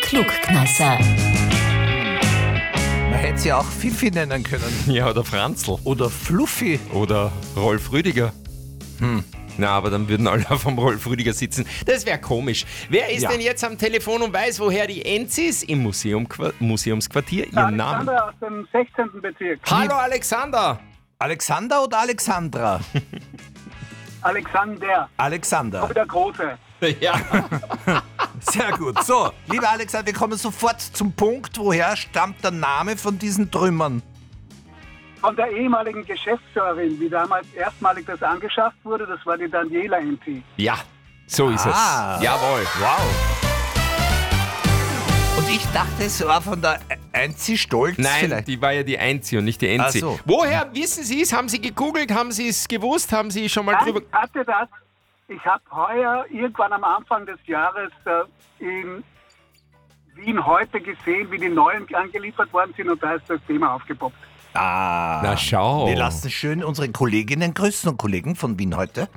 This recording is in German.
Klugknacker. Man hätte sie auch Fifi nennen können. Ja, oder Franzl. Oder Fluffy. Oder Rolf Rüdiger. Na, aber dann würden alle vom Rolf Rüdiger sitzen. Das wäre komisch. Wer ist denn jetzt am Telefon und weiß, woher die Enzis im Museumsquartier ihren Namen? Alexander aus dem 16. Bezirk. Hallo Alexander! Alexander oder Alexandra? Alexander. Alexander. Aber der Große. Ja. Sehr gut. So, lieber Alexander, wir kommen sofort zum Punkt. Woher stammt der Name von diesen Trümmern? Von der ehemaligen Geschäftsführerin, wie damals erstmalig das angeschafft wurde, das war die Daniela Enzi. Ja, so ist es. Jawohl. Wow. Und ich dachte, es war von der Enzi Stolz. Nein, vielleicht. die war ja die Enzi und nicht die Enzi. Ach so. Woher wissen Sie es? Haben Sie gegoogelt? Haben Sie es gewusst? Haben Sie schon mal drüber... Ich hatte das. Ich habe heuer irgendwann am Anfang des Jahres in Wien heute gesehen, wie die neuen angeliefert worden sind und da ist das Thema aufgepoppt. Na schau. Wir lassen schön unsere Kolleginnen grüßen und Kollegen von Wien heute.